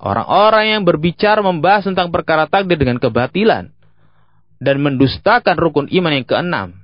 Orang-orang yang berbicara membahas tentang perkara takdir dengan kebatilan dan mendustakan rukun iman yang keenam.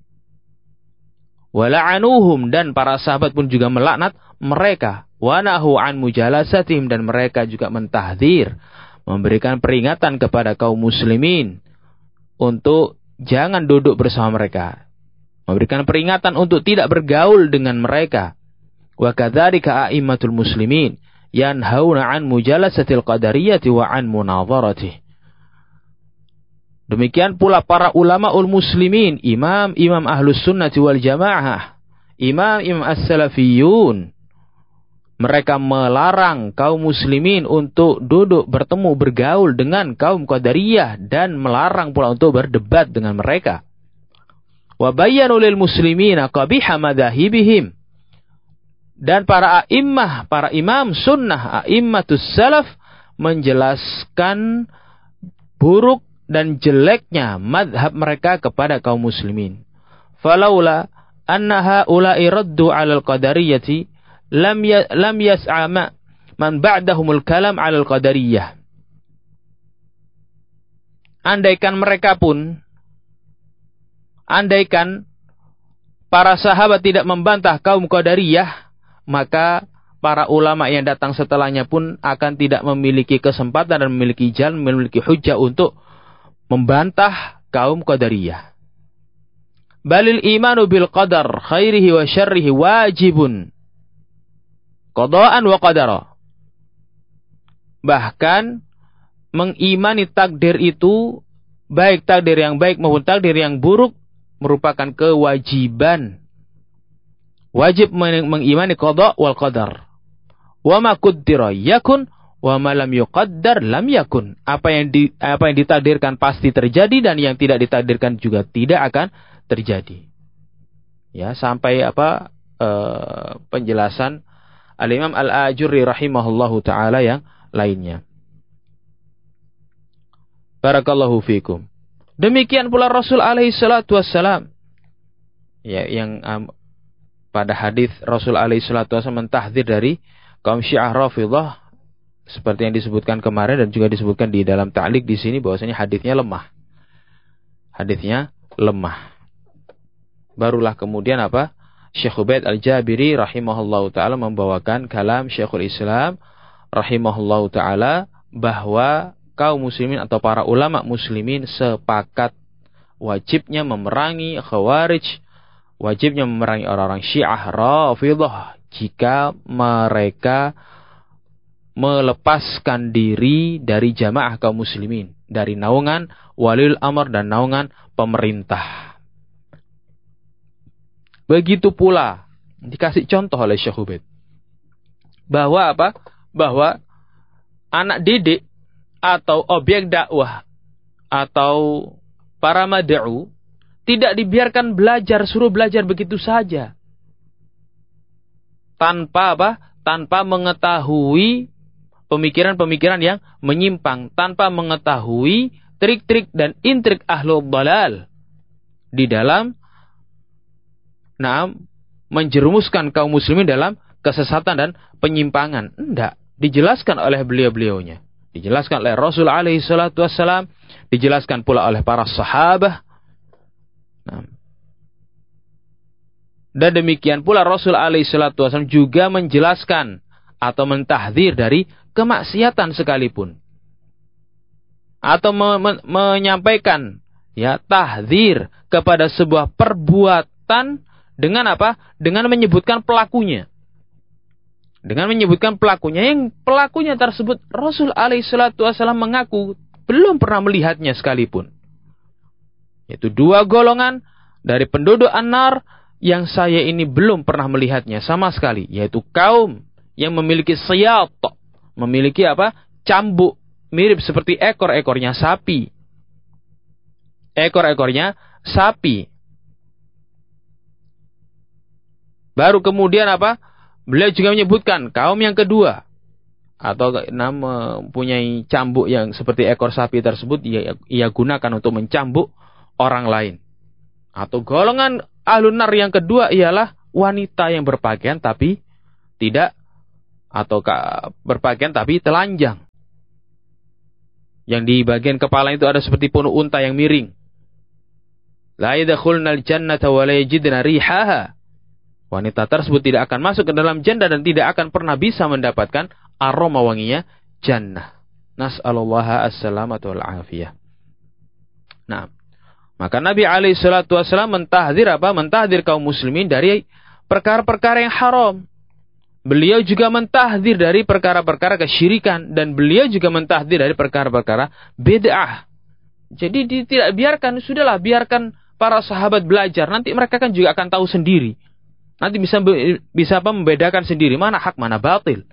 Wala'anuhum, dan para sahabat pun juga melaknat mereka. Wa nahu an mujalasatihim, dan mereka juga mentahdzir, memberikan peringatan kepada kaum muslimin untuk jangan duduk bersama mereka. Memberikan peringatan untuk tidak bergaul dengan mereka. Wa kadzalika a'immatul muslimin yanhauna an mujalasatil qadariyati wa an munadharatih. Demikian pula para ulamaul muslimin, imam-imam ahlus sunnati wal jamaah, imam-imam as-salafiyun. Mereka melarang kaum muslimin untuk duduk bertemu bergaul dengan kaum qadariyah dan melarang pula untuk berdebat dengan mereka. Wa bayyanu lil muslimina qabiha madzahibihim. Dan para a'immah, para imam sunnah, a'immatus salaf menjelaskan buruk dan jeleknya madhab mereka kepada kaum muslimin. Falaula anna haula'i raddu 'alal qadariyati lam yas'a man ba'dahumul kalam 'alal qadariyah. Andaikan para sahabat tidak membantah kaum qadariyah, maka para ulama yang datang setelahnya pun akan tidak memiliki kesempatan dan memiliki jalan, memiliki hujjah untuk membantah kaum qadariyah. Balil imanu bil qadar khairihi wa syarrihi wajibun qada'an wa qadara. Bahkan mengimani takdir itu, baik takdir yang baik maupun takdir yang buruk, merupakan kewajiban. Wajib mengimani qada' wal qadar. Wa ma qaddara yakun wa ma lam yuqaddar lam yakun. Apa yang ditakdirkan pasti terjadi, dan yang tidak ditakdirkan juga tidak akan terjadi. Ya, sampai penjelasan Al-Imam Al-Ajurri rahimahullahu taala yang lainnya. Barakallahu fikum. Demikian pula Rasul alaihi salatu wassalam, ya, yang pada hadis Rasul alaihi salatu wassalam mentahdzir dari kaum Syiah Rafidhah, seperti yang disebutkan kemarin dan juga disebutkan di dalam ta'liq di sini, bahwasanya hadisnya lemah. Hadisnya lemah. Barulah kemudian Syekh Ubaid Al-Jabiri rahimahullahu taala membawakan kalam Syekhul Islam rahimahullahu taala bahwa kaum muslimin atau para ulama muslimin sepakat wajibnya memerangi Khawarij, wajibnya memerangi orang-orang Syiah Rafidhah jika mereka melepaskan diri dari jamaah kaum muslimin, dari naungan waliul amr dan naungan pemerintah. Begitu pula dikasih contoh oleh Syekh Ubaid bahwa bahwa anak didik atau objek dakwah atau para mad'u tidak dibiarkan belajar, suruh belajar begitu saja tanpa mengetahui pemikiran-pemikiran yang menyimpang, tanpa mengetahui trik-trik dan intrik ahlul dhalal di dalam menjerumuskan kaum muslimin dalam kesesatan dan penyimpangan. Enggak, dijelaskan oleh beliau-beliaunya. Dijelaskan oleh Rasul alaihi salatu wassalam, dijelaskan pula oleh para sahabat. Dan demikian pula Rasul alaihi salatu wassalam juga menjelaskan atau mentahdzir dari kemaksiatan sekalipun. Atau menyampaikan tahdzir kepada sebuah perbuatan dengan dengan menyebutkan pelakunya. Dengan menyebutkan pelakunya, yang pelakunya tersebut Rasul alaihi salatu wasallam mengaku belum pernah melihatnya sekalipun. Yaitu dua golongan dari penduduk An-Nar yang saya ini belum pernah melihatnya sama sekali, yaitu kaum yang memiliki siyat, memiliki cambuk mirip seperti ekor-ekornya sapi. Ekor-ekornya sapi. Baru kemudian beliau juga menyebutkan kaum yang kedua atau mempunyai cambuk yang seperti ekor sapi tersebut ia gunakan untuk mencambuk orang lain. Atau golongan ahlun nar yang kedua ialah wanita yang berpakaian tapi tidak, atau berpakaian tapi telanjang. Yang di bagian kepala itu ada seperti punuk unta yang miring. La yadkhulnal jannata wa la yajidna rihaha. Wanita tersebut tidak akan masuk ke dalam jannah dan tidak akan pernah bisa mendapatkan aroma wanginya jannah. Nas'alullaha as-salamata wal afiyah. Nah, maka Nabi alaihi salatu wasallam mentahdzir apa? Mentahdzir kaum muslimin dari perkara-perkara yang haram. Beliau juga mentahdzir dari perkara-perkara kesyirikan dan beliau juga mentahdzir dari perkara-perkara bid'ah. Jadi tidak biarkan, sudahlah biarkan para sahabat belajar. Nanti mereka kan juga akan tahu sendiri. Nanti bisa apa membedakan sendiri mana hak mana batil.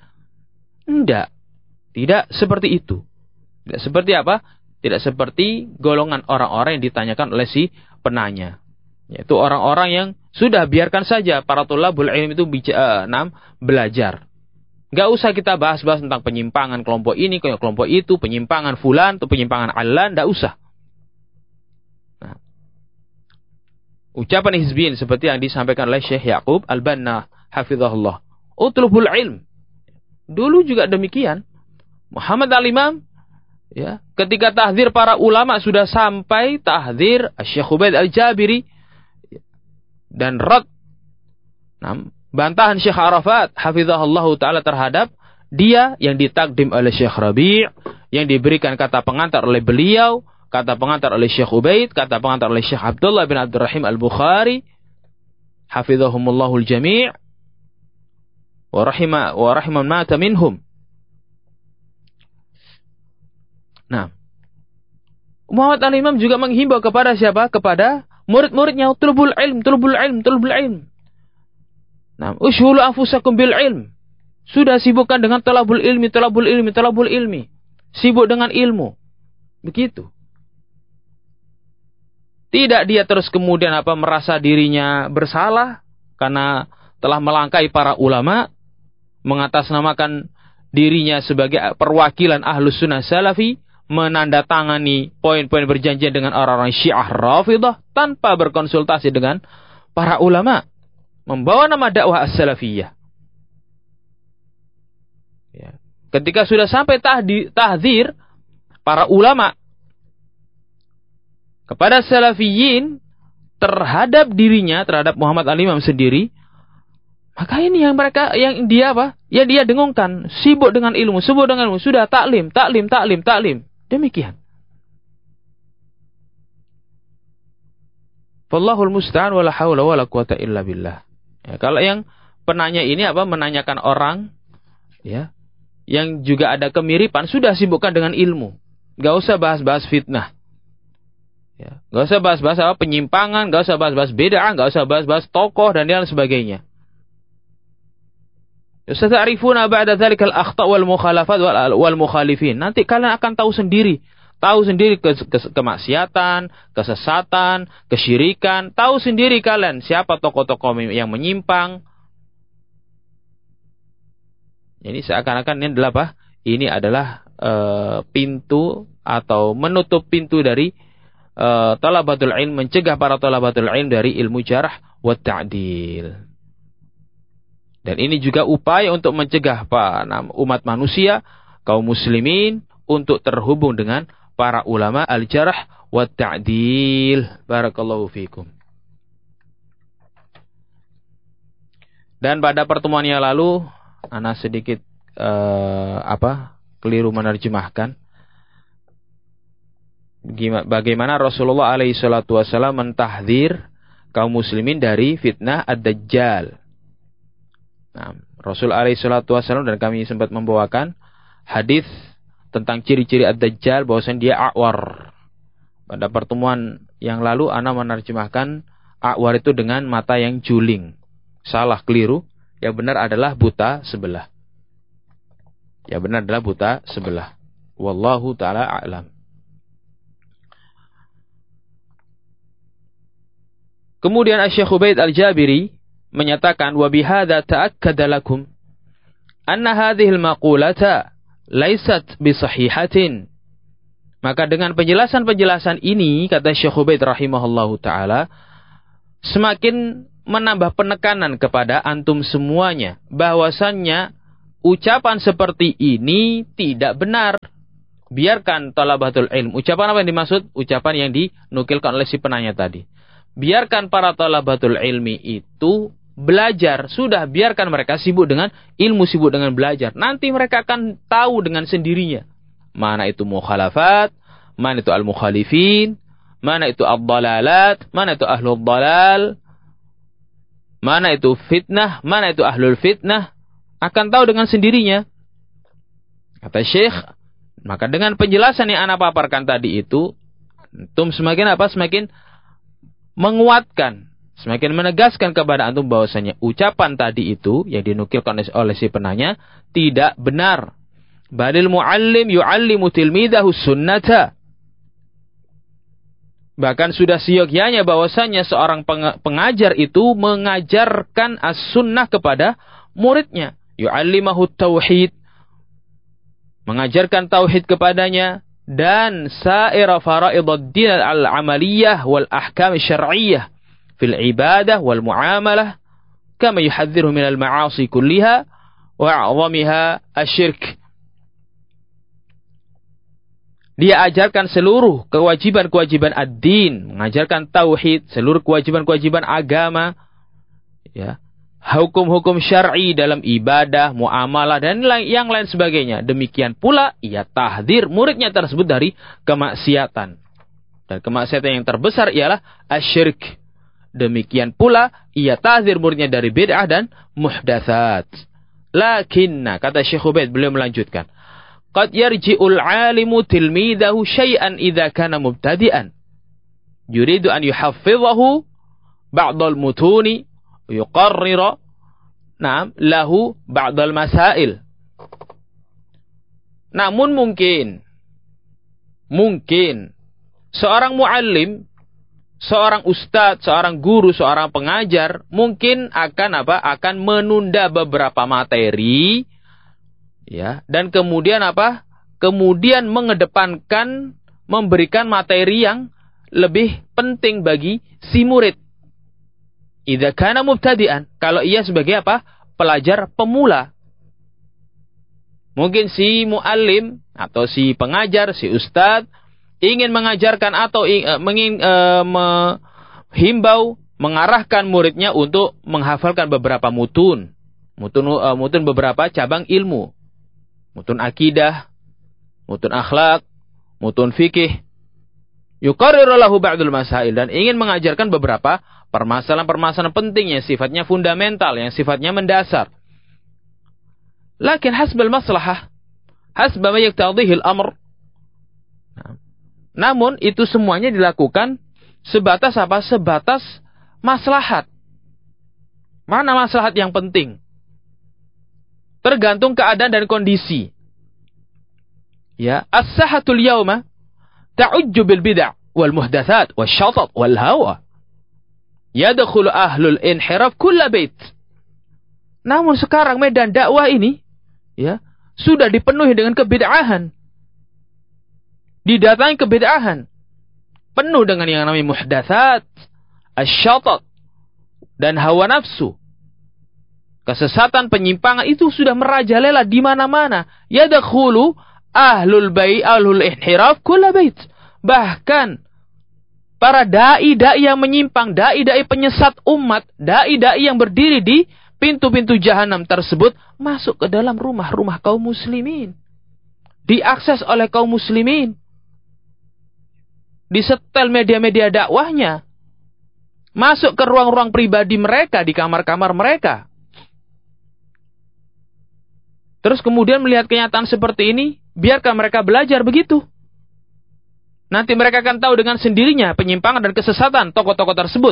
Tidak seperti itu. Tidak seperti apa? Tidak seperti golongan orang-orang yang ditanyakan oleh si penanya. Yaitu orang-orang yang sudah biarkan saja para thalabul ilm itu belajar. Gak usah kita bahas-bahas tentang penyimpangan kelompok ini, kelompok itu, penyimpangan fulan, atau penyimpangan alan, gak usah. Nah, ucapan hizbiyin seperti yang disampaikan oleh Syekh Yaqub Al-Banna hafizahullah. Utlubul ilm. Dulu juga demikian. Muhammad Al-Imam ya, ketika tahdzir para ulama sudah sampai tahdzir Syekh Ubaid Al-Jabiri dan bantahan Syekh Arafat hafizahullah taala terhadap dia yang ditakdim oleh Syekh Rabi', yang diberikan kata pengantar oleh beliau, kata pengantar oleh Syekh Ubaid, kata pengantar oleh Syekh Abdullah bin Abdurrahim Al-Bukhari hafizahumullahu al-jami' wa rahiman mata minhum. Nah, Muhammad Al-Imam juga menghimbau kepada siapa? Kepada murid-muridnya, tulubul ilm. Nah, ushulu anfusakum bil ilm. Sudah sibukkan dengan talabul ilmi. Sibuk dengan ilmu. Begitu. Tidak dia terus kemudian merasa dirinya bersalah karena telah melangkai para ulama, mengatasnamakan dirinya sebagai perwakilan Ahlus Sunnah Salafi, menandatangani poin-poin perjanjian dengan orang-orang Syiah Rafidah tanpa berkonsultasi dengan para ulama, membawa nama dakwah as-salafiyah. Ya. Ketika sudah sampai tahdzir para ulama kepada salafiyin terhadap dirinya, terhadap Muhammad Al-Imam sendiri, maka ini yang dia dengungkan, sibuk dengan ilmu, sudah taklim. Demikian. Wallahul musta'an wala haula wala quwata illa billah. Ya, kalau yang penanya ini menanyakan orang ya yang juga ada kemiripan, sudah sibukkan dengan ilmu. Enggak usah bahas-bahas fitnah. Ya, enggak usah bahas-bahas penyimpangan, enggak usah bahas-bahas bid'ah, enggak usah bahas-bahas tokoh dan lain sebagainya. Sata'rifuna ba'da dzalikal akhta' wal mukhalafat wal mukhalifin. Nanti kalian akan tahu sendiri kemaksiatan, kesesatan, kesyirikan, tahu sendiri kalian siapa tokoh-tokoh yang menyimpang. Ini seakan-akan ini adalah apa? Ini adalah pintu atau menutup pintu dari talabatul ilm, mencegah para talabatul ilm dari ilmu jarh wa ta'dil. Dan ini juga upaya untuk mencegah umat manusia, kaum muslimin, untuk terhubung dengan para ulama al-jarh wa ta'dil. Barakallahu fikum. Dan pada pertemuan yang lalu, ana sedikit keliru menerjemahkan bagaimana Rasulullah alaihi salatu wasallam mentahdzir kaum muslimin dari fitnah ad-dajjal. Nah, Rasul alaihi salatu wasallam dan kami sempat membawakan hadis tentang ciri-ciri ad-dajjal, bahwasanya dia a'war. Pada pertemuan yang lalu ana menerjemahkan a'war itu dengan mata yang juling. Salah, keliru. Yang benar adalah buta sebelah. Wallahu ta'ala a'lam. Kemudian Syekh Ubaid Al-Jabiri menyatakan, wa bihadza ta'akkada lakum anna hadhihi al-maqulata laysat bisahihatin. Maka dengan penjelasan-penjelasan ini, kata Syekh Ubaid rahimahullahu taala, semakin menambah penekanan kepada antum semuanya bahwasannya ucapan seperti ini tidak benar. biarkan talabatul ilm. Ucapan apa yang dimaksud? Ucapan yang dinukilkan oleh si penanya tadi. Biarkan para talabatul ilmi itu belajar. Sudah, biarkan mereka sibuk dengan ilmu, sibuk dengan belajar. Nanti mereka akan tahu dengan sendirinya. Mana itu mukhalafat, mana itu al-mukhalifin, mana itu ad-dalalat, mana itu ahlul dalal, mana itu fitnah, mana itu ahlul fitnah. Akan tahu dengan sendirinya. Kata Syekh, maka dengan penjelasan yang ana paparkan tadi itu, antum semakin apa? Semakin menguatkan, semakin menegaskan kepada antum bahwasanya ucapan tadi itu yang dinukilkan oleh si penanya tidak benar. Balil muallim yuallimu tilmidahu sunnata. Bahkan sudah seyogyanya bahwasanya seorang pengajar itu mengajarkan as-sunnah kepada muridnya. Yuallimahu tauhid, mengajarkan tauhid kepadanya, dan sa'ira fara'iduddin al-amaliyah wal ahkam syar'iyyah fil ibadah wal muamalah kama yuhadziru minal ma'asi kulliha wa a'zamiha asyirk. Dia ajarkan seluruh kewajiban-kewajiban ad-din, mengajarkan tauhid, seluruh kewajiban-kewajiban agama, ya, hukum-hukum syar'i dalam ibadah, muamalah, dan yang lain sebagainya. Demikian pula ia tahdzir muridnya tersebut dari kemaksiatan. Dan kemaksiatan yang terbesar ialah asyirk. Demikian pula ia tahdzir muridnya dari bid'ah dan muhdatsat. Lakinna, kata Syekh Ubaid, beliau melanjutkan, qad yarji'ul 'alimu tilmidahu syai'an idza kana mubtadi'an yuridu an yuhaffizahu ba'dal mutuni yuqarrira lahu ba'dal masail. Namun mungkin seorang muallim, seorang ustadz, seorang guru, seorang pengajar mungkin akan menunda beberapa materi, ya, dan kemudian kemudian mengedepankan memberikan materi yang lebih penting bagi si murid. Idza kana mubtadi'an, kalau ia sebagai pelajar pemula. Mungkin si muallim atau si pengajar, si ustadz ingin mengajarkan atau menghimbau, mengarahkan muridnya untuk menghafalkan beberapa mutun beberapa cabang ilmu. Mutun akidah, mutun akhlak, mutun fikih. Yuqarriru lahu ba'dul masail, dan ingin mengajarkan beberapa permasalahan-permasalahan penting yang sifatnya fundamental, yang sifatnya mendasar. Lakin hasbal maslahah, hasba ma yaqtadhihi al-amr. Namun itu semuanya dilakukan sebatas Sebatas maslahat. Mana maslahat yang penting? Tergantung keadaan dan kondisi. Ya, as-sahatul yauma ta'ujju bil bid'ah wal muhdatsat wasyatat wal hawa. Yadkhulu ahlul inhiraf kull bait. Namun sekarang medan dakwah ini, ya, sudah dipenuhi dengan kebid'ahan. Didatangi kebid'ahan. Penuh dengan yang namanya muhdatsat, asyatat, dan hawa nafsu. Kesesatan, penyimpangan itu sudah merajalela di mana-mana. Yadkhulu ahlul inhiraf kull bait. Bahkan para dai-dai yang menyimpang, dai-dai penyesat umat, dai-dai yang berdiri di pintu-pintu jahanam tersebut masuk ke dalam rumah-rumah kaum muslimin. Diakses oleh kaum muslimin. Disetel media-media dakwahnya. Masuk ke ruang-ruang pribadi mereka, di kamar-kamar mereka. Terus kemudian melihat kenyataan seperti ini, biarkan mereka belajar begitu. Nanti mereka akan tahu dengan sendirinya penyimpangan dan kesesatan tokoh-tokoh tersebut.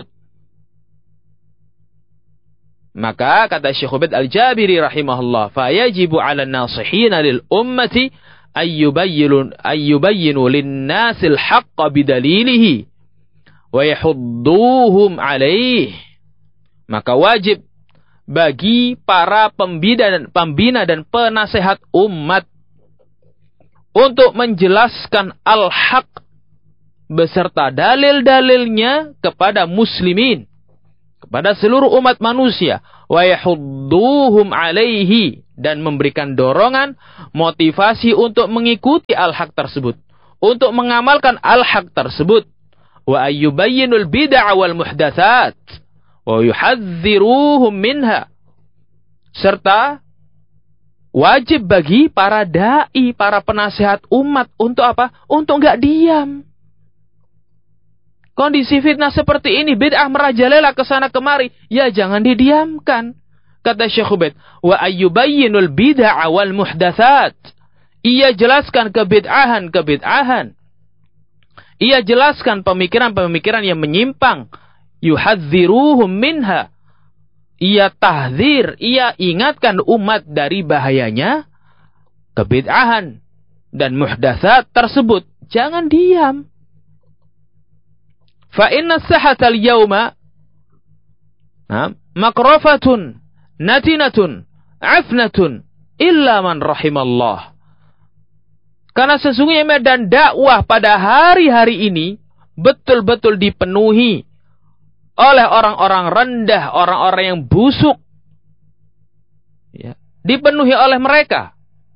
Maka kata Syekh Ubaid Al-Jabiri rahimahullah, fayajibu 'ala an-nasihina lil ummati ayyubayyinu lin-nasil haqqa bidalilihi wa yahudduhum 'alaih. Maka wajib bagi para pembina dan penasehat umat untuk menjelaskan al-haq beserta dalil-dalilnya kepada muslimin, kepada seluruh umat manusia, wa yahudduhum alaihi, dan memberikan dorongan, motivasi untuk mengikuti al-haq tersebut, untuk mengamalkan al-haq tersebut. Wa ayyubayyinul bid'a wal muhdatsat wa yuhadziruhum minha. Serta wajib bagi para dai, para penasihat umat untuk apa? Untuk enggak diam. Kondisi fitnah seperti ini, bid'ah merajalela ke sana kemari, ya jangan didiamkan. Kata Syekh Ubaid, wa ayyubayyinul bid'a wal muhdatsat. Ia jelaskan kebid'ahan. Ia jelaskan pemikiran-pemikiran yang menyimpang. Yuhadziruhum minha. Ia tahdzir, ia ingatkan umat dari bahayanya kebid'ahan dan muhdatsat tersebut. Jangan diam. Fa inna sahata al-yawma makrafatun natinatun afnatun illa man rahimallah. Karena sesungguhnya medan dakwah pada hari-hari ini betul-betul dipenuhi oleh orang-orang rendah, orang-orang yang busuk. Ya, dipenuhi oleh mereka.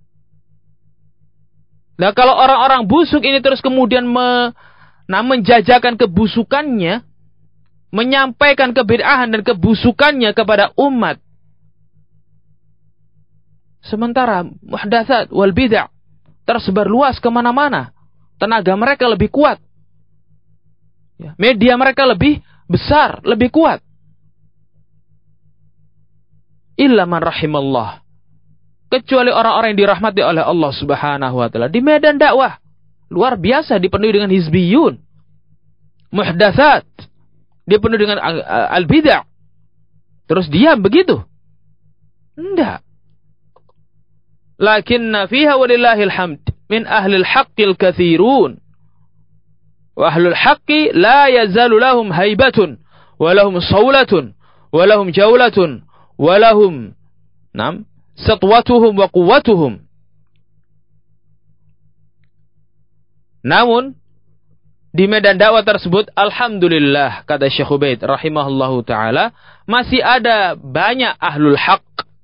Nah, kalau orang-orang busuk ini terus kemudian menjajakan kebusukannya, menyampaikan kebid'ahan dan kebusukannya kepada umat. Sementara muhdatsat wal bid'ah tersebar luas kemana-mana. Tenaga mereka lebih kuat. Media mereka lebih besar, lebih kuat. Illa man rahimallah. Kecuali orang-orang yang dirahmati oleh Allah Subhanahu wa taala. Di medan dakwah luar biasa dipenuhi dengan hizbiyun, muhdatsat, dipenuhi dengan al-bid'ah. Terus diam begitu? Enggak. Lakinna fiha walillahil hamd min ahlil haqqil katsirun. Wa ahlul haqqi la yazalu lahum haibatun wa lahum sawlatun wa lahum jawlatun wa lahum satwatuhum wa quwwatuhum. Namun di medan dakwah tersebut, alhamdulillah, kata Syekh Ubaid rahimahullahu taala, masih ada banyak ahlul haq.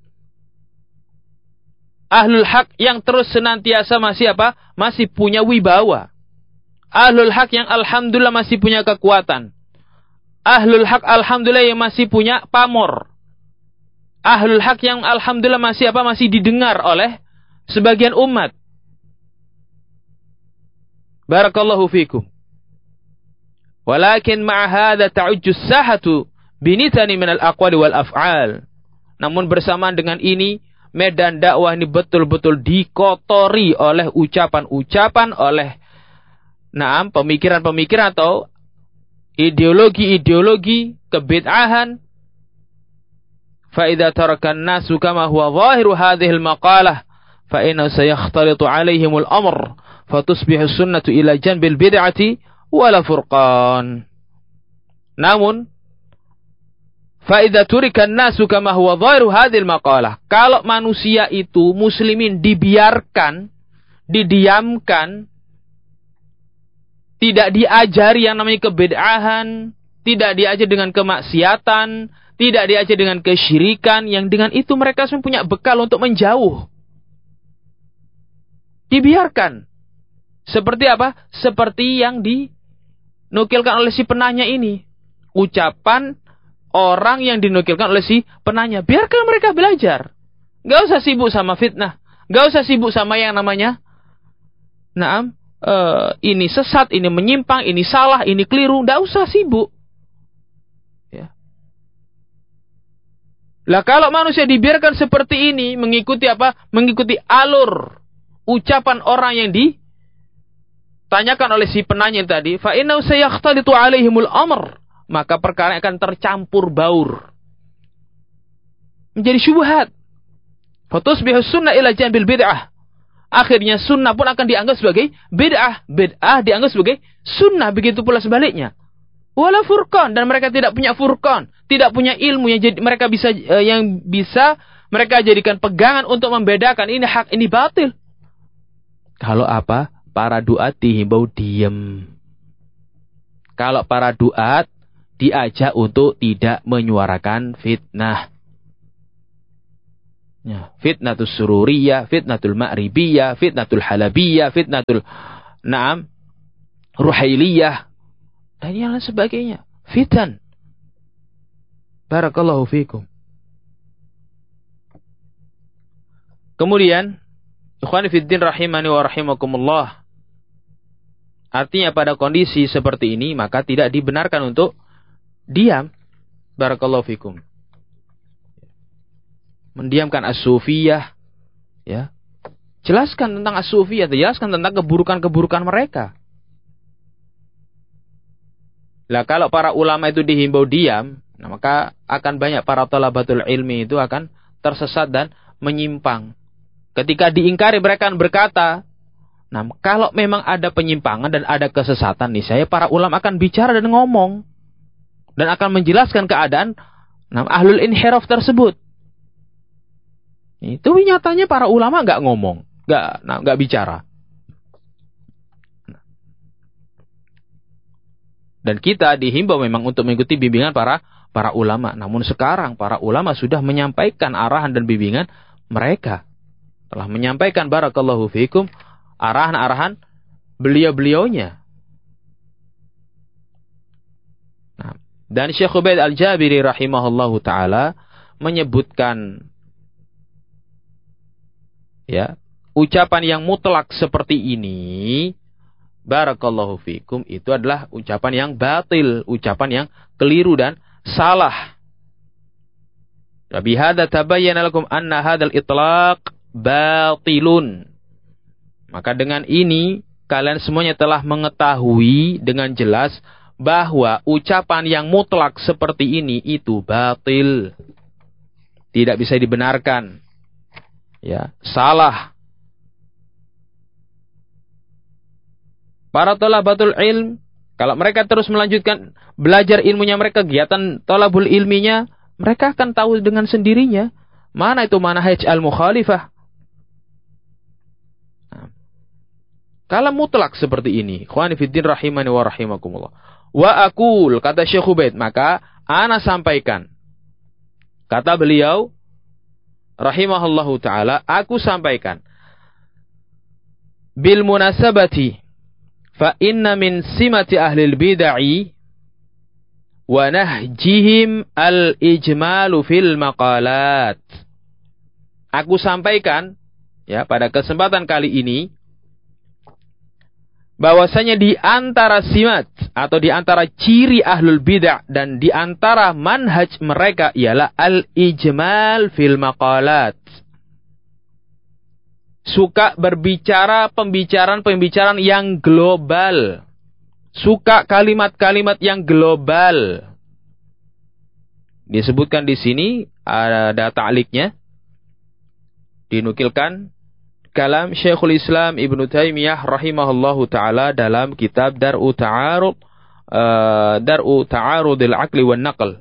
Ahlul haq yang terus senantiasa masih apa? Masih punya wibawa. Ahlul haq yang alhamdulillah masih punya kekuatan. Ahlul haq alhamdulillah yang masih punya pamor. Ahlul haq yang alhamdulillah masih apa? Masih didengar oleh sebagian umat. Barakallahu fikum. Walakin ma'a hadza ta'ujju as-sahatu binitani min al-aqwali wal af'al. Namun bersamaan dengan ini, medan dakwah ini betul-betul dikotori oleh ucapan-ucapan, oleh pemikiran-pemikiran atau ideologi-ideologi kebid'ahan. Fa idza taraka an-nasu kama huwa zahiru hadhihi al-maqalah fa inna sayakhtalitu 'alaihimul amr. Fatusbihu sunnatu ila janbil bid'ati wala furqan. Namun faidha turika an-nasu kama huwa dhahiru hadhil maqalah. Kalau manusia itu muslimin dibiarkan, didiamkan, tidak diajari yang namanya kebid'ahan, tidak diajar dengan kemaksiatan, tidak diajar dengan kesyirikan, yang dengan itu mereka semua punya bekal untuk menjauh. Dibiarkan. Seperti apa? Seperti yang dinukilkan oleh si penanya ini. Ucapan orang yang dinukilkan oleh si penanya. Biarkan mereka belajar. Gak usah sibuk sama fitnah. Gak usah sibuk sama yang namanya ini sesat, ini menyimpang, ini salah, ini keliru. Gak usah sibuk. Ya. Lah kalau manusia dibiarkan seperti ini, mengikuti apa? Mengikuti alur ucapan orang yang ditanyakan oleh si penanya tadi, fa innahu sayakhtalitu alaihimul amr, maka perkara akan tercampur baur, menjadi syubhat. Fatusbihu sunnah ila janbil bid'ah. Akhirnya sunnah pun akan dianggap sebagai bid'ah, bid'ah dianggap sebagai sunnah, begitu pula sebaliknya. Wala furqan, dan mereka tidak punya furqan, tidak punya ilmu yang mereka bisa mereka jadikan pegangan untuk membedakan ini hak, ini batil. Kalau apa? Para duat dihimbau diam. Kalau para duat diajak untuk tidak menyuarakan fitnah. Ya, fitnatul sururiyah, fitnatul ma'ribiyah, fitnatul halabiyah, fitnatul ruhailiyah, dan yang lain sebagainya. Fitan. Barakallahu fikum. Kemudian, ikhwani fiddin rahimani wa rahimakumullah. Artinya pada kondisi seperti ini, maka tidak dibenarkan untuk diam. Barakallahu fikum. Mendiamkan as-sufiyah, ya. Jelaskan tentang as-sufiyah, jelaskan tentang keburukan-keburukan mereka. Lah kalau para ulama itu dihimbau diam, nah maka akan banyak para thalabatul ilmi itu akan tersesat dan menyimpang. Ketika diingkari mereka akan berkata, nah kalau memang ada penyimpangan dan ada kesesatan nih, saya para ulama akan bicara dan ngomong dan akan menjelaskan keadaan ahlul inhiraf tersebut. Itu nyatanya para ulama nggak ngomong, nggak bicara. Dan kita dihimbau memang untuk mengikuti bimbingan para ulama. Namun sekarang para ulama sudah menyampaikan arahan dan bimbingan mereka. Telah menyampaikan barakallahu fikum arahan-arahan beliau-beliaunya. Nah, dan Syekh Ubaid Al-Jabiri rahimahullahu taala menyebutkan ya, ucapan yang mutlak seperti ini, barakallahu fikum, itu adalah ucapan yang batil, ucapan yang keliru dan salah. Bihadza tabayyana lakum anna hadzal itlaq batilun. Maka dengan ini kalian semuanya telah mengetahui dengan jelas bahwa ucapan yang mutlak seperti ini itu batil. Tidak bisa dibenarkan. Ya, salah. Para thalabatul ilm, kalau mereka terus melanjutkan belajar ilmunya mereka, kegiatan thalabul ilminya, mereka akan tahu dengan sendirinya mana itu manhaj al-mukhalifah. Nah, kalau mutlak seperti ini, ikhwani fiddin rahimani wa rahimakumullah. Wa aqul, kata Syekh Ubaid, maka ana sampaikan. Kata beliau rahimahullahu ta'ala, aku sampaikan. Bil munasabati, fa inna min simati ahlil bid'ah wa nahjihim al-ijmalu fil maqalat. Aku sampaikan, ya, pada kesempatan kali ini, bahwasanya di antara simat atau di antara ciri ahlul bid'ah dan di antara manhaj mereka ialah al-ijmal fil maqalat. Suka berbicara pembicaraan yang global. Suka kalimat-kalimat yang global. Disebutkan di sini ada ta'liqnya. Dinukilkan kalam Syekhul Islam Ibnu Taimiyah rahimahullahu taala dalam kitab Dar'u Ta'arudil Aqli wan Naql.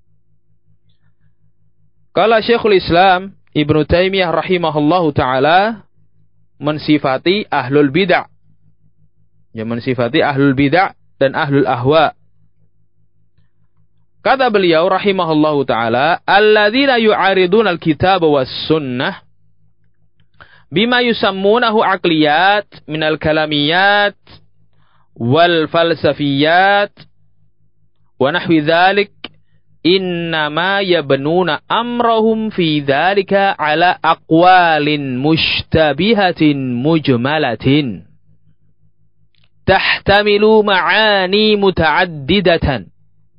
Kala Syekhul Islam Ibnu Taimiyah rahimahullahu taala mensifati ahlul bid'ah. Ya, mensifati ahlul bid'ah dan ahlul ahwa. Kata beliau rahimahullahu taala, alladzina yu'ariduna al-kitab was sunnah bima yusammunahu aqliyat minal kalamiyat wal falsafiyat wa nahwi dzalik innama yabnuna amrahum fi dzalika ala aqwalin mushtabihatin mujmalatin tahtamilu ma'ani muta'addidatan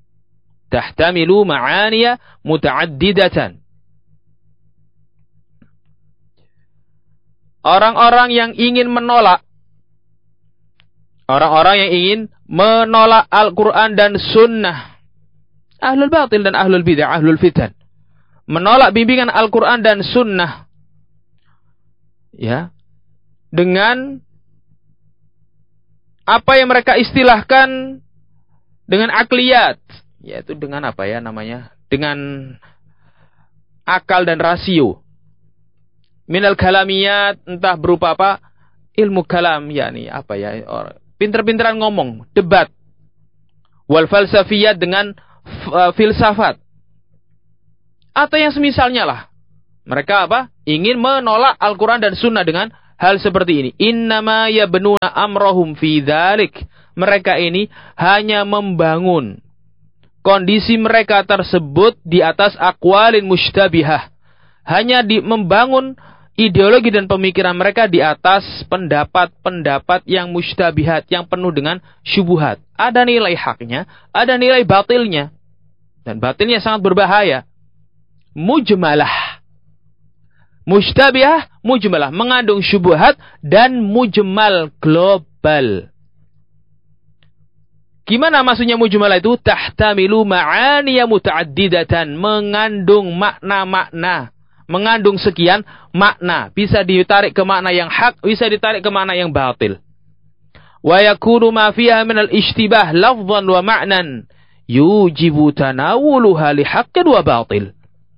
Orang-orang yang ingin menolak Al-Quran dan Sunnah, ahlul batil dan ahlul bid'ah, ahlul fitan, menolak bimbingan Al-Quran dan Sunnah, ya, dengan apa yang mereka istilahkan dengan akliyat, yaitu dengan apa ya namanya, dengan akal dan rasio. Minal kalamiyat, entah berupa apa, ilmu kalam, yakni apa ya, pinter-pinteran ngomong, debat. Wal falsafiyat, dengan filsafat. Atau yang semisalnya lah. Mereka apa? Ingin menolak Al-Quran dan Sunnah dengan hal seperti ini. Innama yabnuna amrahum fi dzalik. Mereka ini hanya membangun kondisi mereka tersebut di atas aqwalin mustabihah. Hanya membangun ideologi dan pemikiran mereka di atas pendapat-pendapat yang mustabihat, yang penuh dengan syubhat. Ada nilai haknya, ada nilai batilnya. Dan batilnya sangat berbahaya. Mujmalah. Mustabihah, mujmalah. Mengandung syubhat dan mujmal global. Gimana maksudnya mujmalah itu? Tahtamilu ma'aniya muta'addidatan. Mengandung makna-makna. Mengandung sekian makna. Bisa ditarik ke makna yang hak, bisa ditarik ke makna yang batil. Wa yakunu ma fiha minal ishtibah lafzan wa ma'nan yujibu tanawuluha li haqqin wa batil.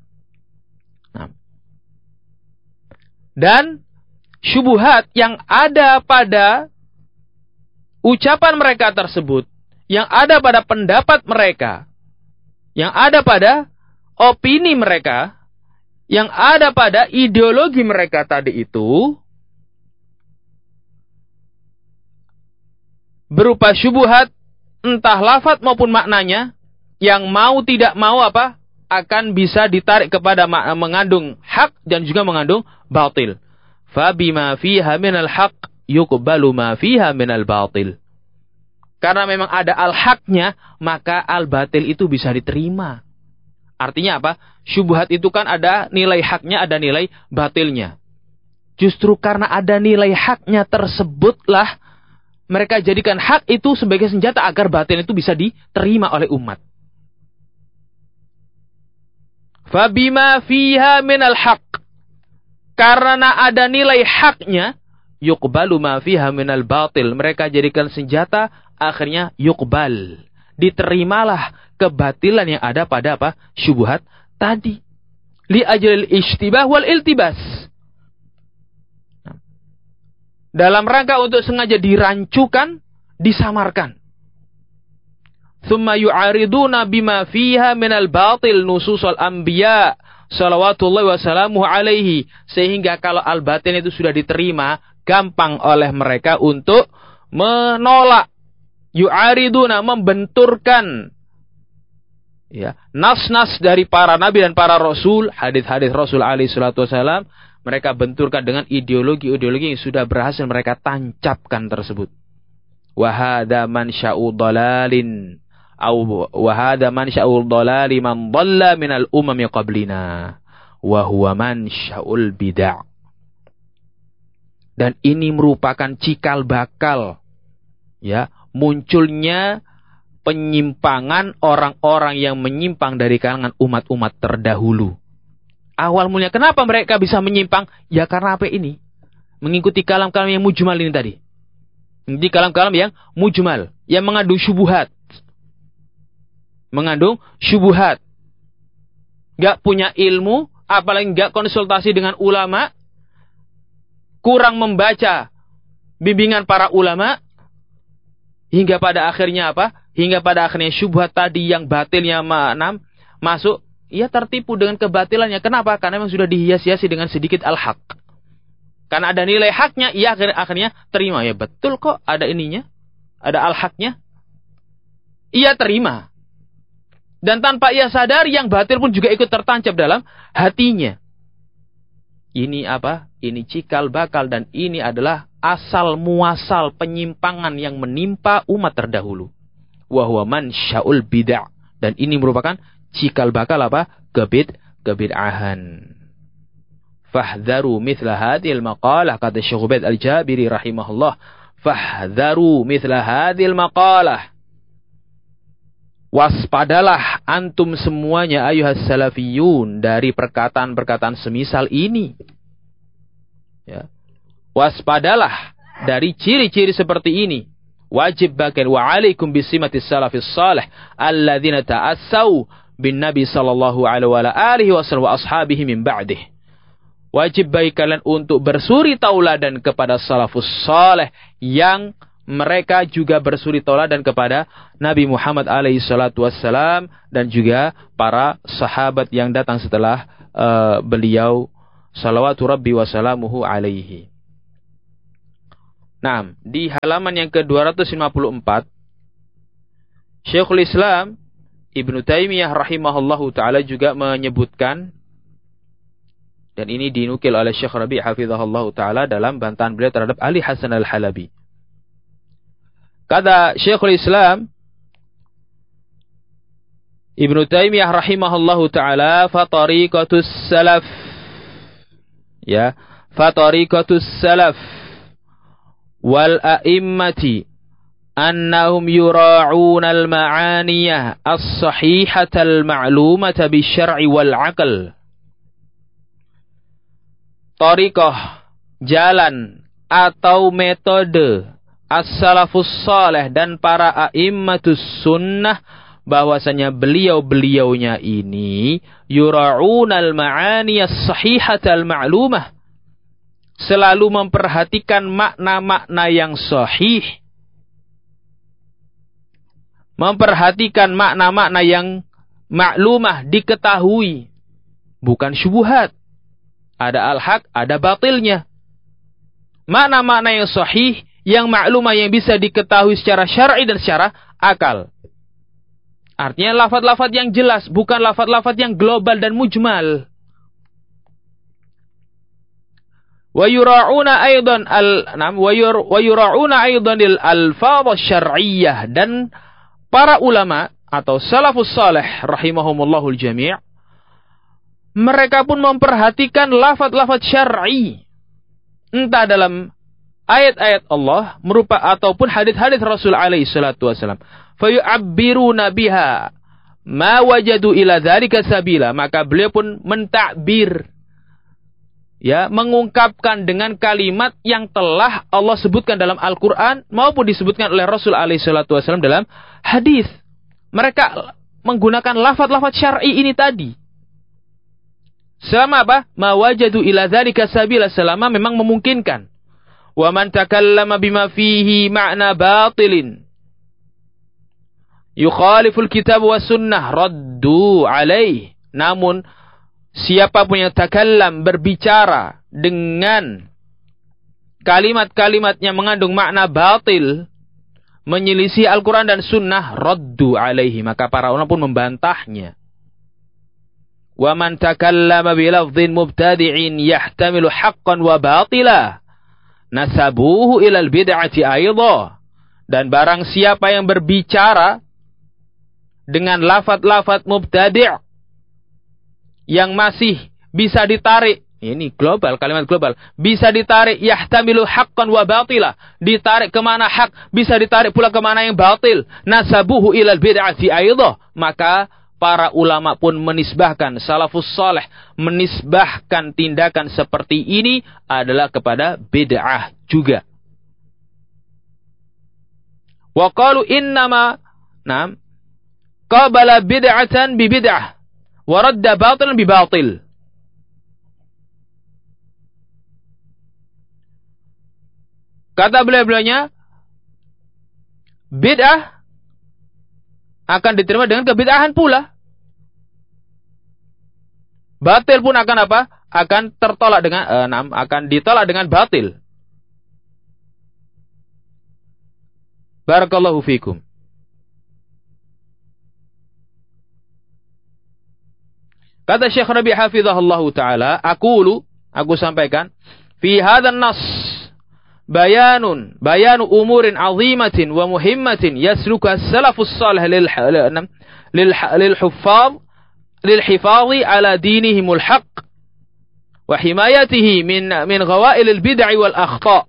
Dan syubhat yang ada pada ucapan mereka tersebut, yang ada pada pendapat mereka, yang ada pada opini mereka, yang ada pada ideologi mereka tadi itu, berupa syubhat, entah lafaz maupun maknanya, yang mau tidak mau apa? Akan bisa ditarik kepada mengandung hak dan juga mengandung batil. Fabima fiha minal haq yuqbalu ma fiha minal batil. Karena memang ada al-haknya, maka al-batil itu bisa diterima. Artinya apa? Syubhat itu kan ada nilai haknya, ada nilai batilnya. Justru karena ada nilai haknya tersebutlah, mereka jadikan hak itu sebagai senjata agar batil itu bisa diterima oleh umat. Fabima fiha minal haq. Karena ada nilai haknya, yuqbalu ma fiha minal batil. Mereka jadikan senjata, akhirnya yuqbal. Diterimalah kebatilan yang ada pada apa? Syubhat tadi. Li ajlil ishtibah wal iltibas. Dalam rangka untuk sengaja dirancukan, disamarkan. Thumma yu'ariduna bima fiha minal batil nususul anbiya salawatullahi wassalamuhu alaihi. Sehingga kalau al-batin itu sudah diterima, gampang oleh mereka untuk menolak. Yu'ariduna, membenturkan ya, nas-nas dari para nabi dan para rasul, hadis-hadis Rasul alaihi salatu wasalam, mereka benturkan dengan ideologi-ideologi yang sudah berhasil mereka tancapkan tersebut. Wa hadza mansya'u dhalalin wa hadza mansya'u dhalali man dhalla minal umami qablina wa huwa mansya'ul bid'ah. Dan ini merupakan cikal bakal ya, munculnya penyimpangan orang-orang yang menyimpang dari kalangan umat-umat terdahulu. Awal mulanya kenapa mereka bisa menyimpang? Ya karena apa ini? Mengikuti kalam-kalam yang mujmal ini tadi. Mengikuti kalam-kalam yang mujmal, yang mengandung syubhat. Mengandung syubhat. Gak punya ilmu, apalagi gak konsultasi dengan ulama, kurang membaca bimbingan para ulama, hingga pada akhirnya apa? Hingga pada akhirnya syubhat tadi yang batilnya masuk, ia tertipu dengan kebatilannya. Kenapa? Karena memang sudah dihias-hiasi dengan sedikit al-haq. Karena ada nilai haknya, ia akhirnya terima. Ya betul kok, ada ininya, ada al-haknya. Ia terima. Dan tanpa ia sadar, yang batil pun juga ikut tertancap dalam hatinya. Ini apa? Ini cikal bakal, dan ini adalah asal muasal penyimpangan yang menimpa umat terdahulu. Wa huwa mansya'ul bid'ah. Dan ini merupakan cikal bakal apa? Kebid'ahan. Fahdharu mithla hadhil maqalah, kata Syekh Ubaid Al-Jabiri rahimahullah. Fahdharu mithla hadhil maqalah. Waspadalah antum semuanya ayuhas salafiyun dari perkataan-perkataan semisal ini. Ya. Waspadalah dari ciri-ciri seperti ini. Wajib bagian wa alaikum bisimatis salafis salih alladzina ta'assau bin nabi sallallahu alaihi wasallam wa ashabihi min ba'dih. Wajib bagi kalian untuk bersuri tauladan kepada salafus salih yang mereka juga bersuri tauladan kepada Nabi Muhammad alaihi salatu wassalam dan juga para sahabat yang datang setelah beliau salawatu rabbi wa salamuhu alaihi. Nah, di halaman yang ke-254, Syekhul Islam Ibnu Taimiyah rahimahullahu ta'ala juga menyebutkan, dan ini dinukil oleh Syekh Rabi' hafizahullahu ta'ala dalam bantahan beliau terhadap Ali Hasan al-Halabi. Kata Syekhul Islam Ibnu Taimiyah rahimahullahu ta'ala, fatariqatus salaf, ya, fatariqatus salaf wal a'immati annahum yura'una al-ma'aniyah as-sahihata al-ma'lumata bisyar'i wal aql. Tariqah, jalan atau metode as-salafus salih dan para a'immatus sunnah, bahwasanya beliau-beliaunya ini yura'una al-ma'aniyah as-sahihata al-ma'lumah, selalu memperhatikan makna-makna yang sahih, memperhatikan makna-makna yang maklumah, diketahui, bukan syubhat. Ada al-haq, ada batilnya. Makna-makna yang sahih, yang maklumah, yang bisa diketahui secara syar'i dan secara akal. Artinya lafaz-lafaz yang jelas, bukan lafaz-lafaz yang global dan mujmal. Wa yura'una aidan al-alfadz asy-syar'iyyah, dan para ulama atau salafus salih rahimahumullahul jami', mereka pun memperhatikan lafaz-lafaz syar'i, entah dalam ayat-ayat Allah ataupun hadis-hadis Rasul alaihi salatu wasallam. Fayu'abbiruna biha ma wajadu ila dzalika sabila, maka beliau pun mentakbir, ya, mengungkapkan dengan kalimat yang telah Allah sebutkan dalam Al-Qur'an maupun disebutkan oleh Rasul alaihi salatu wasallam dalam hadis. Mereka menggunakan lafaz-lafaz syar'i ini tadi. Selama apa? Ma wajadu ila dzalika sabila, selama memang memungkinkan. Wa man takallama bima fihi ma'na batilin yukhaliful kitab wa sunnah raddu alaih. Namun siapapun yang takallam, berbicara dengan kalimat-kalimat yang mengandung makna batil, menyelisih Al-Quran dan Sunnah, raddu alaihi, maka para ulama pun membantahnya. Wa man takallama bilafdhin mubtadi'in yahtamilu haqqan wa batila nasabuhu ilal bid'ati aidha. Dan barang siapa yang berbicara dengan lafaz-lafaz mubtadi' yang masih bisa ditarik, ini global, kalimat global, bisa ditarik yahtamilu haqqan wa batila, ditarik kemana hak, bisa ditarik pula kemana yang batil, nasabuhu ilal bid'ati aidha, maka para ulama pun menisbahkan, salafus salih menisbahkan tindakan seperti ini adalah kepada bid'ah juga. Wa qalu innama qabala bid'atan bi bid'ah wa radda batilan bi batil. Kata beliau-beliaunya, bid'ah akan diterima dengan kebid'ahan pula. Batil pun akan apa? Akan tertolak dengan akan ditolak dengan batil. Barakallahu fikum. Kata Syekh Rabi' hafizahullahu taala, aku sampaikan, fi hadzal nas bayanu umurin azimatin wa muhimmatin yasluka as-salafus salih lil hifadhi ala dinihimul haqq wa himayatihi min ghawailil bid'i wal akhta'.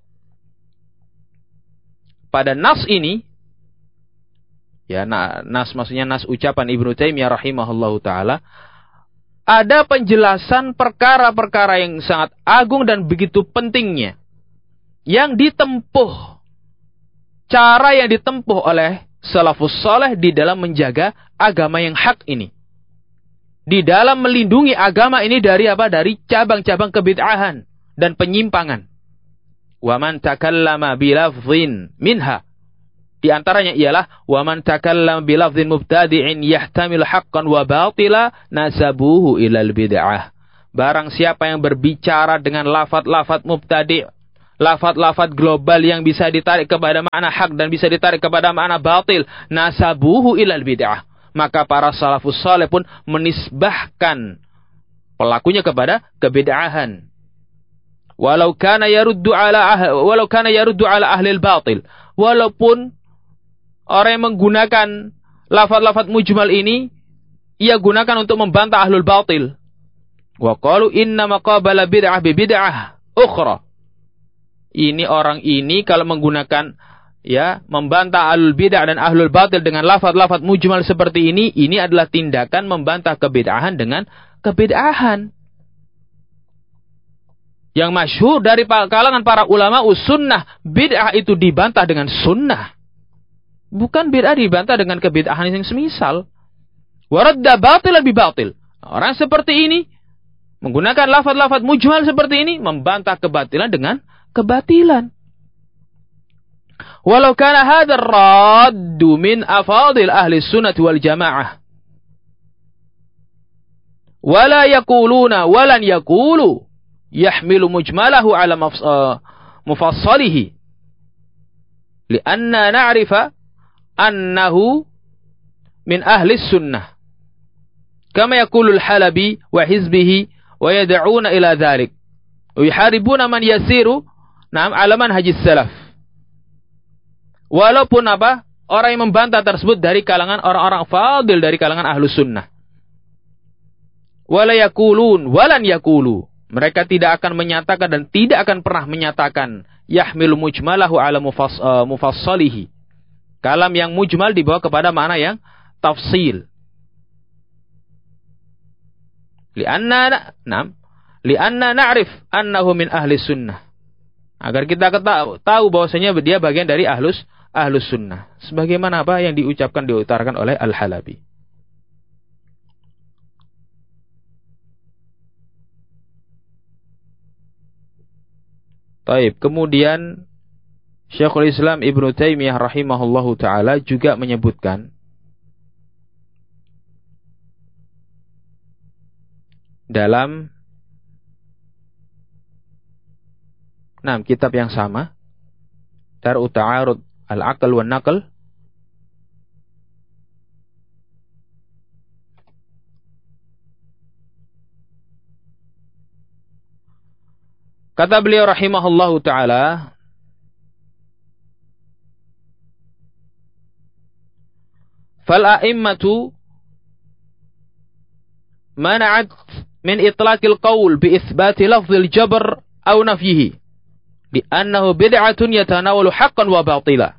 Pada nas ini, ya, nas maksudnya nas ucapan Ibnu Taimiyah rahimahullahu taala, ada penjelasan perkara-perkara yang sangat agung dan begitu pentingnya, yang ditempuh, cara yang ditempuh oleh salafus saleh di dalam menjaga agama yang hak ini, di dalam melindungi agama ini dari apa? Dari cabang-cabang kebid'ahan dan penyimpangan. Wa man takallama bilafdhin minha, di antaranya ialah wa man takallama bilafdhin mubtadi'in yahtamil haqqan wa batila nasabuhu ilal bid'ah. barang siapa yang berbicara dengan lafaz-lafaz mubtadi', lafaz-lafaz global yang bisa ditarik kepada makna hak dan bisa ditarik kepada makna batil, nasabuhu ilal bid'ah. Maka para salafus saleh pun menisbahkan pelakunya kepada kebid'ahan. Walau kana yaruddu ala ahli al-batil. Walaupun orang yang menggunakan lafaz-lafaz mujmal ini ia gunakan untuk membantah ahlul batil. Wa qalu inna maqabala bid'ah bi bid'ah ukhra. Ini orang ini kalau menggunakan membantah ahlul bid'ah dan ahlul batil dengan lafaz-lafaz mujmal seperti ini adalah tindakan membantah kebid'ahan dengan kebid'ahan. Yang masyhur dari kalangan para ulama sunnah, bid'ah itu dibantah dengan sunnah. Bukan bid'ah dibantah dengan kebid'ahan yang semisal. Waradda batilan bi batil. Orang seperti ini menggunakan lafaz-lafaz mujmal seperti ini membantah kebatilan dengan kebatilan. Walau kana hadzal raddu min afadil ahli sunnah wal jamaah. Wala yaquluna walan yaqulu yahmilu mujmalahu ala mufassalihi. Lianna na'rifa annahu min ahli sunnah. Kama yaqulul Halabi wa hizbihi wa yad'una ila dhalik. Wa yuharibuna man yasiru ala manhajis salaf. Walaupun orang yang membantah tersebut dari kalangan orang-orang fadil dari kalangan ahlus sunnah. Wala yaqulun walan yaqulu. Mereka tidak akan menyatakan dan tidak akan pernah menyatakan yahmilu mujmalahu ala mufassalihi. Kalam yang mujmal dibawa kepada makna yang tafsil. Lianna na'rif annahu min ahli sunnah. Agar kita tahu bahwasanya dia bagian dari ahlus sunnah. Sebagaimana apa yang diutarakan oleh Al-Halabi. Taib. Kemudian Syekhul Islam Ibnu Taimiyah rahimahullahu taala juga menyebutkan dalam kitab yang sama, Dar'u Ta'arud Al-Aql wan Naql, kata beliau rahimahullahu taala, fal a'immatu mana'at min itlaqil qaul bi itsbati lafzil jabr aw nafyihi li'annahu bid'atun yatanawalu haqqan wa batila.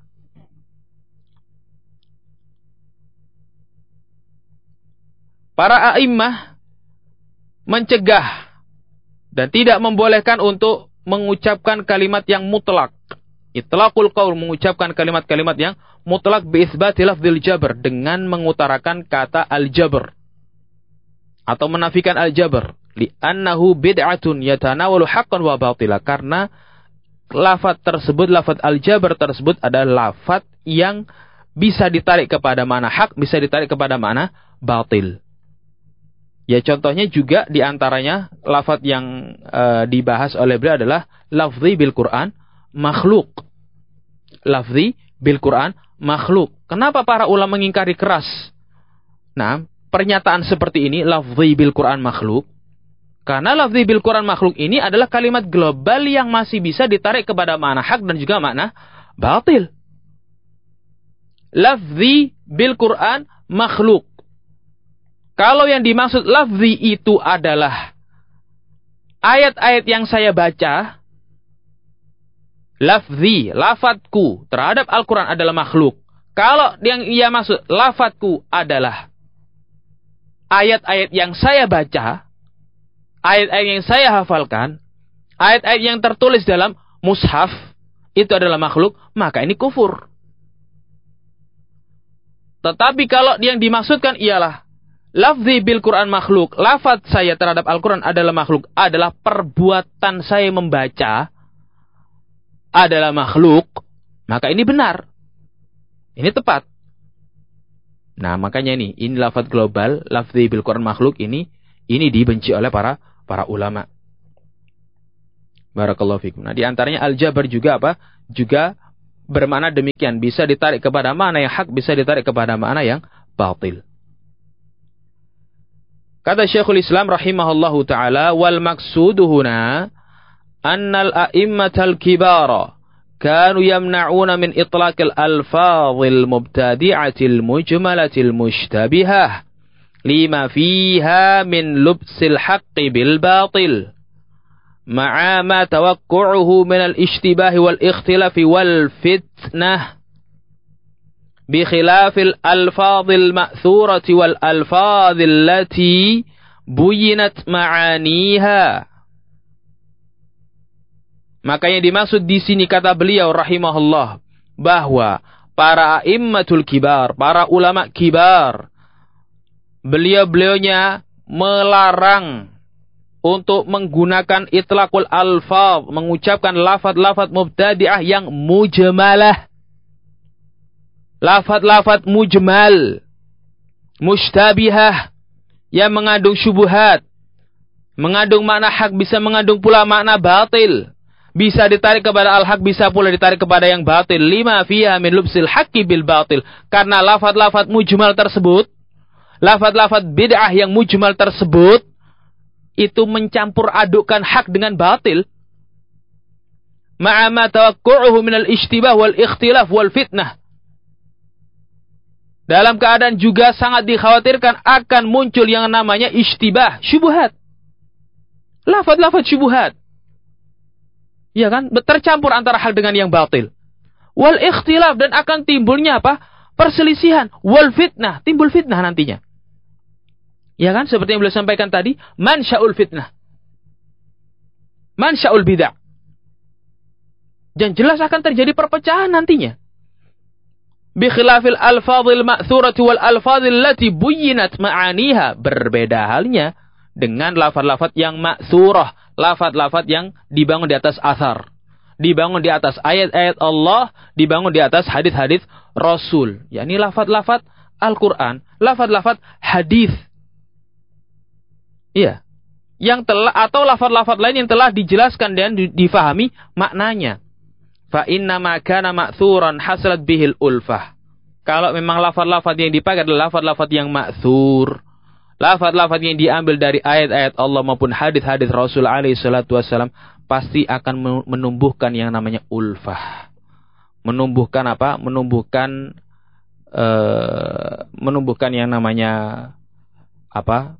Para a'immah mencegah dan tidak membolehkan untuk mengucapkan kalimat yang mutlak. Itlaqul qaul, mengucapkan kalimat-kalimat yang mutlak bi itsbati lafzil jabr, dengan mengutarakan kata al-jabr atau menafikan al-jabr, li'annahu bid'atun yatanawalu haqqan wa batila, karena lafaz al-jabr tersebut adalah lafaz yang bisa ditarik kepada makna hak, bisa ditarik kepada makna batil. Ya, contohnya juga diantaranya lafaz yang dibahas oleh beliau adalah lafzi bil Quran makhluk. Lafzi bil Quran makhluk. Kenapa para ulama mengingkari keras pernyataan seperti ini, lafzi bil Quran makhluk? Karena lafzi bil Quran makhluk ini adalah kalimat global yang masih bisa ditarik kepada makna hak dan juga makna batil. Lafzi bil Quran makhluk. Kalau yang dimaksud lafzi itu adalah ayat-ayat yang saya baca, lafadku terhadap Al-Quran adalah makhluk. Kalau yang ia maksud lafadku adalah ayat-ayat yang saya baca, ayat-ayat yang saya hafalkan, ayat-ayat yang tertulis dalam mushaf, itu adalah makhluk, maka ini kufur. Tetapi kalau yang dimaksudkan ialah lafzi bil Quran makhluk, lafaz saya terhadap Al-Quran adalah makhluk, adalah perbuatan saya membaca adalah makhluk, maka ini benar. Ini tepat. Nah, makanya ini lafaz global, lafzi bil Quran makhluk ini dibenci oleh para para ulama. Barakallahu fikum. Nah, di antaranya al-jabar juga apa? Juga bermakna demikian, bisa ditarik kepada makna yang hak, bisa ditarik kepada makna yang batil. Kata Syekhul Islam rahimahullahu taala, wal maqsudu huna annal a'immatal kibara kanu yamna'una min itlaqil alfadhil mubtadi'atil mujmalatil mushtabihah lima fiha min lubsil haqqi bil batil ma'a ma tawaqqu'uhu min al-ishtibahi wal ikhtilafi wal fitnah bi khilafil alfadhil ma'thurati wal alfadhil lati buyinat ma'aniha. Maka yang dimaksud di sini kata beliau rahimahullah bahwa para a'immatul kibar, para ulama kibar, beliau-beliaunya melarang untuk menggunakan itlaqul alfaz, mengucapkan lafaz-lafaz mubtadi'ah yang mujmalah. Lafaz-lafaz mujmal, mushtabihah, yang mengandung syubhat, mengandung makna hak, bisa mengandung pula makna batil. Bisa ditarik kepada al-haq, bisa pula ditarik kepada yang batil. Lima fiha min lubsil haqqi bil batil. Karena lafaz-lafaz mujmal tersebut, lafaz-lafaz bid'ah yang mujmal tersebut, itu mencampur adukkan hak dengan batil. Ma'a ma tawaqqu'uhu minal ishtibah wal ikhtilaf wal fitnah. Dalam keadaan juga sangat dikhawatirkan akan muncul yang namanya ishtibah, syubhat. Lafaz-lafaz syubhat. Ya kan? Tercampur antara hak dengan yang batil. Wal ikhtilaf, dan akan timbulnya apa? Perselisihan. Wal fitnah, timbul fitnah nantinya. Ya kan? Seperti yang beliau sampaikan tadi, mansya'ul fitnah. Mansya'ul bid'ah. Dan jelas akan terjadi perpecahan nantinya. Bi khilafil alfadhil ma'thurati wal alfadhil lati buyinat ma'aniha. Berbeda halnya dengan lafaz-lafaz yang ma'thurah, lafaz-lafaz yang dibangun di atas athar, dibangun di atas ayat-ayat Allah, dibangun di atas hadis-hadis Rasul. Yakni lafaz-lafaz Al-Quran, lafaz-lafaz hadis. Iya. Yang telah, atau lafaz-lafaz lain yang telah dijelaskan dan difahami maknanya. Fa inna ma kana ma'thuran hasalat bihil ulfah. Kalau memang lafaz-lafaz yang dipakai adalah lafaz-lafaz yang ma'thur, lafaz-lafaz yang diambil dari ayat-ayat Allah maupun hadis-hadis Rasul alaihi salatu wasallam, pasti akan menumbuhkan yang namanya ulfah. Menumbuhkan apa? Menumbuhkan yang namanya apa?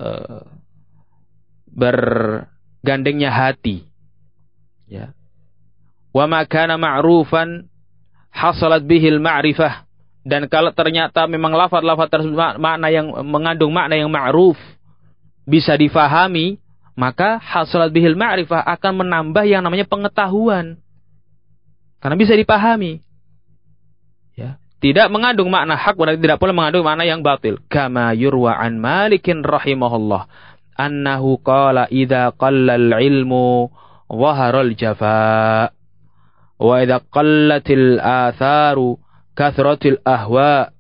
Bergandengnya hati. Ya. Wa ma kana ma'rufan hasalat bihil ma'rifah. Dan kalau ternyata memang lafaz-lafaz tersebut makna yang mengandung makna yang ma'ruf, bisa difahami, maka hasalat bihil ma'rifah akan menambah yang namanya pengetahuan. Karena bisa dipahami. Ya. Tidak mengandung makna hak, berarti tidak pula mengandung makna yang batil. Kama yurwa an Malikin rahimahullah annahu qala idza qallal ilmu dhaharal jafa wa idza qallatil atharu kathratil ahwa.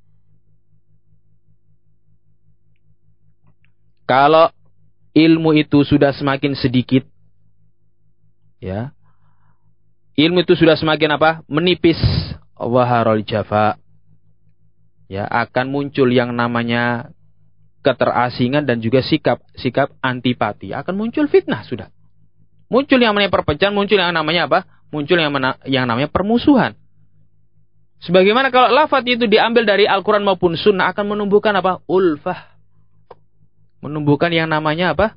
Kalau ilmu itu sudah semakin sedikit, ya, ilmu itu sudah semakin apa? Menipis. Dhaharal jafa. Ya, akan muncul yang namanya keterasingan dan juga sikap antipati. Akan muncul fitnah sudah. Muncul yang namanya perpecahan, muncul yang namanya apa? Muncul yang namanya permusuhan. Sebagaimana kalau lafaz itu diambil dari Al-Quran maupun Sunnah, akan menumbuhkan apa? Ulfah. Menumbuhkan yang namanya apa?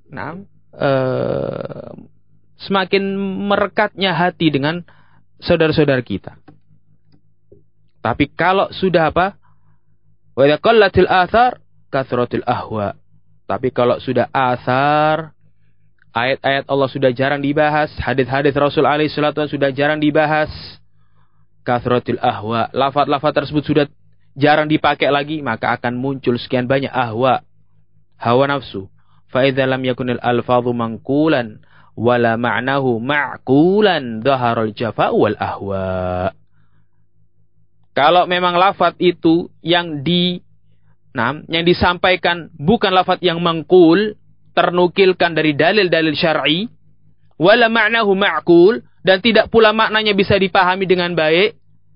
Semakin merekatnya hati dengan saudara-saudara kita. Tapi kalau sudah apa? Wa idza qallatil athar kathratil ahwa. Tapi kalau sudah athar, ayat-ayat Allah sudah jarang dibahas, hadis-hadis Rasul alaihi salatu wasallam sudah jarang dibahas, kathratil ahwa, lafaz-lafaz tersebut sudah jarang dipakai lagi, maka akan muncul sekian banyak ahwa, hawa nafsu. Fa idza lam yakunil alfadhu manqulan wala ma'nahu ma'qulan dhaharal jafa wal ahwa. Kalau memang lafaz itu yang disampaikan bukan lafaz yang mangkul, ternukilkan dari dalil-dalil syar'i, wala ma'nahu ma'qul, dan tidak pula maknanya bisa dipahami dengan baik.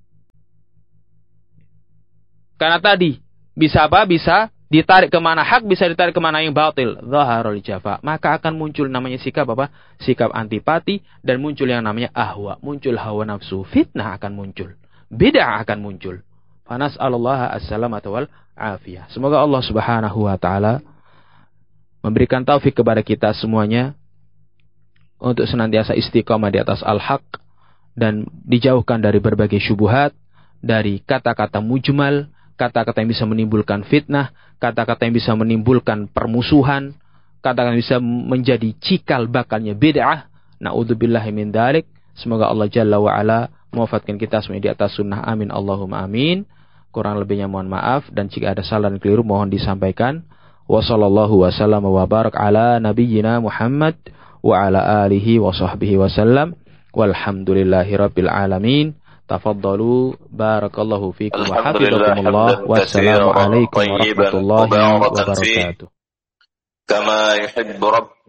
Karena tadi bisa apa? Bisa ditarik ke mana hak, bisa ditarik ke mana yang batil. Zaharul jafa. Maka akan muncul namanya sikap apa? Sikap antipati, dan muncul yang namanya ahwa. Muncul hawa nafsu. Fitnah akan muncul. Bid'ah akan muncul. Fanas'alullaha as-salamata wal afiyah. Semoga Allah Subhanahu wa taala memberikan taufik kepada kita semuanya untuk senantiasa istiqamah di atas al-haq dan dijauhkan dari berbagai syubhat, dari kata-kata mujmal, kata-kata yang bisa menimbulkan fitnah, kata-kata yang bisa menimbulkan permusuhan, kata-kata yang bisa menjadi cikal bakalnya bid'ah. Na'udzubillahi min dzalik. Semoga Allah Jalla wa ala mewafatkan kita semuanya di atas sunnah. Amin Allahumma amin. Kurang lebihnya mohon maaf, dan jika ada salah dan keliru mohon disampaikan. Wa sallallahu wa sallam wa barak ala nabiyyina Muhammad wa ala alihi wa sahbihi wa sallam. Walhamdulillahi rabbil alamin. Tafaddalu, barakallahu fikum wa hafizakumullah. Wassalamu alaikum warahmatullahi wabarakatuh. Kama yuhibbu rabb